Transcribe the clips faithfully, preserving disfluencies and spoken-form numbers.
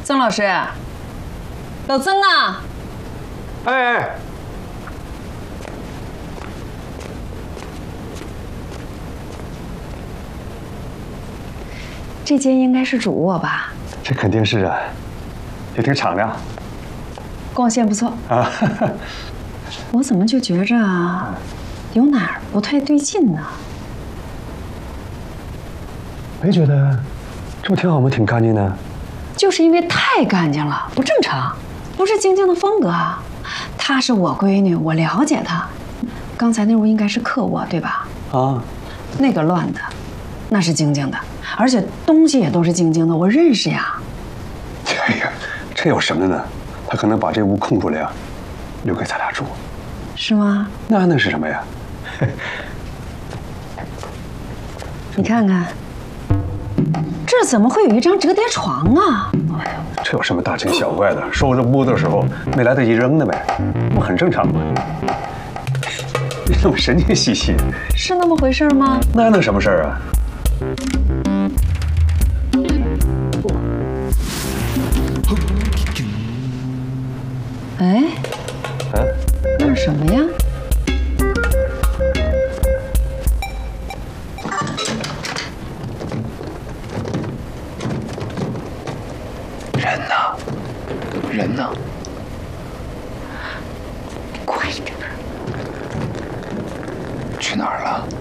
曾老师，老曾啊！ 哎哎， 这间应该是主卧吧？ 这肯定是啊，也挺敞亮， 光线不错啊。我怎么就觉着有哪儿不太对劲呢？ 没觉得，这不挺好吗？挺干净的。 就是因为太干净了，不正常，不是晶晶的风格啊。她是我闺女，我了解她。刚才那屋应该是客卧，对吧？ 啊， 那个乱的，那是晶晶的，而且东西也都是晶晶的，我认识呀。 哎呀，这有什么的呢？他可能把这屋空出来呀，留给咱俩住。 是吗？ 那那是什么呀？ 你看看，这怎么会有一张折叠床啊？ 哎呀，这有什么大惊小怪的？收拾屋的时候没来得及扔的呗，不很正常吗？你怎么神经兮兮？ 是那么回事吗？ 那能什么事儿啊？ 哎， 哎， 那是什么呀？ 人呢？人呢？ 快点！ 去哪儿了？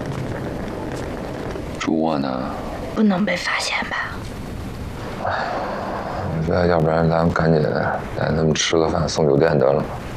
主卧呢？ 不能被发现吧？ 我觉得要不然咱赶紧带他们吃个饭，送酒店得了。